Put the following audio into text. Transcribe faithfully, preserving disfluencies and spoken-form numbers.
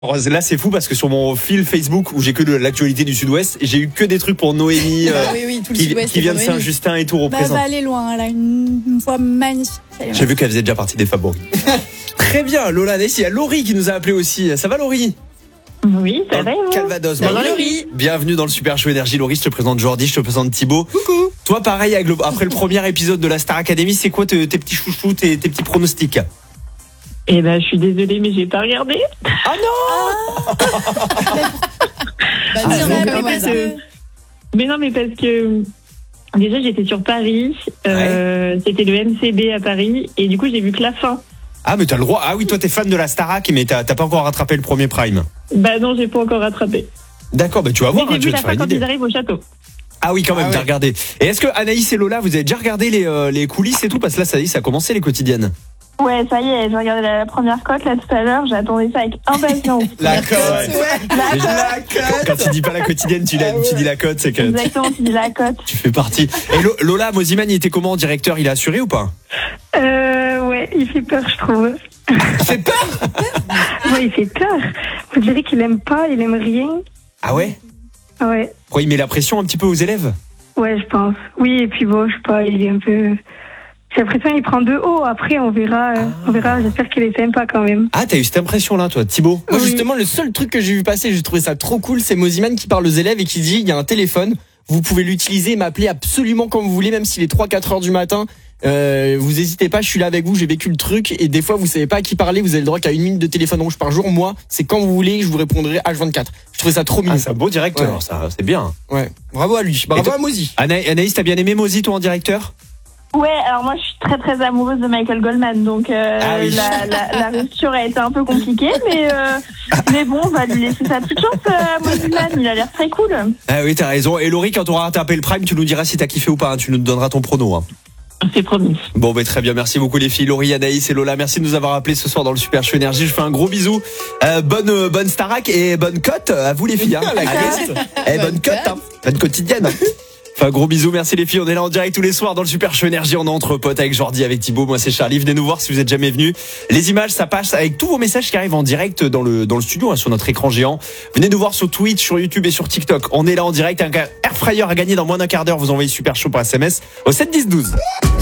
Là, c'est fou parce que sur mon fil Facebook où j'ai que de l'actualité du Sud-Ouest, j'ai eu que des trucs pour Noémie, euh, oui, oui, tout le qui, Sud-Ouest, qui vient de pour Noémie. Saint-Justin et tout Bah, représente. va aller loin, là, une, une fois magnifique. J'ai vu qu'elle faisait déjà partie des favoris. Très bien, Lola Ness, il y a Laurie qui nous a appelé aussi. Ça va, Laurie? Oui, ça Dans va, et vous? Calvados. Ça va, Bah, Laurie? Bienvenue dans le Super Show Énergie. Laurie, je te présente Jordi, je te présente Thibaut. Coucou. Toi, pareil, avec le- après le premier épisode de la Star Academy, c'est quoi tes, tes petits chouchous, tes, tes petits pronostics? Eh ben, je suis désolée, mais j'ai pas regardé. Ah non! Bah, Ah, dis, on donc, a appelé en parce fait, que- Mais non, mais parce que déjà, j'étais sur Paris. Euh, C'était le M C B à Paris. Et du coup, j'ai vu que la fin. Ah, mais t'as le droit. Ah oui, toi, t'es fan de la Starac, mais t'as, t'as pas encore rattrapé le premier Prime. Bah non, j'ai pas encore rattrapé. D'accord, bah tu vas Mais voir, j'ai hein, tu vu vas la te faire fin une quand idée. ils arrivent au château. Ah oui, quand même, Ah t'as ouais. regardé. Et est-ce que Anaïs et Lola, vous avez déjà regardé les, euh, les coulisses et tout? Parce que là, ça y est, ça a commencé les quotidiennes. Ouais, ça y est, j'ai regardé la première cote là tout à l'heure, j'attendais ça avec impatience. La cote, ouais. Mais je- Quand tu dis pas la quotidienne, tu, la- tu dis la cote, c'est que Exactement, tu dis la cote. tu fais partie. Et Lo- Lola, Moziman, il était comment, directeur? Il a assuré ou pas? Euh, ouais, il fait peur, je trouve. Il fait peur? Ouais, il fait peur. Vous direz qu'il aime pas, il aime rien. Ah ouais? Ouais, Pourquoi il met la pression un petit peu aux élèves? ouais, je pense. Oui, et puis bon, je sais pas, il est un peu. J'ai l'impression qu'il prend de haut. Après, on verra. euh, On verra. J'espère qu'il est sympa quand même. Ah, t'as eu cette impression-là, toi, Thibaut? Moi, Oui. justement, le seul truc que j'ai vu passer, j'ai trouvé ça trop cool, c'est Moziman qui parle aux élèves et qui dit, il y a un téléphone, vous pouvez l'utiliser, m'appeler absolument quand vous voulez, même s'il est trois quatre heures du matin. Euh, vous hésitez pas, je suis là avec vous, j'ai vécu le truc, et des fois, vous savez pas à qui parler, vous avez le droit qu'à une minute de téléphone rouge par jour. Moi, c'est quand vous voulez, je vous répondrai H vingt-quatre. Je trouvais ça trop mignon. Ah, c'est un beau directeur, Ouais. ça, c'est bien. Ouais. Bravo à lui. Bravo toi- à Mozi. Ana- Anaïs, t'as bien aimé Mozi, toi, en directeur? Ouais, alors moi je suis très très amoureuse de Michael Goldman, donc euh, Ah oui. la, la, la rupture a été un peu compliquée, mais, euh, mais bon, on va lui laisser sa petite chance à Moziman, il a l'air très cool. Ah oui, t'as raison. Et Laurie, quand on aura rattrapé le Prime, tu nous diras si t'as kiffé ou pas, hein. Tu nous donneras ton prono, hein. C'est promis. Bon, bah, très bien. Merci beaucoup, les filles. Laurie, Anaïs et Lola. Merci de nous avoir appelés ce soir dans le Super Show Énergie. Je fais un gros bisou. Euh, bonne, euh, bonne Starac et bonne cote à vous, les filles, hein. La Allez. cote. Eh, bonne cote, hein. Bonne quotidienne. Enfin, gros bisous. Merci, les filles. On est là en direct tous les soirs dans le Super Show Énergie. On est entre potes avec Jordi, avec Thibaut. Moi, c'est Charlie. Venez nous voir si vous êtes jamais venus. Les images, ça passe avec tous vos messages qui arrivent en direct dans le, dans le studio, hein, sur notre écran géant. Venez nous voir sur Twitch, sur YouTube et sur TikTok. On est là en direct. Un air fryer à gagner dans moins d'un quart d'heure. Vous envoyez Super Show par S M S au sept dix douze.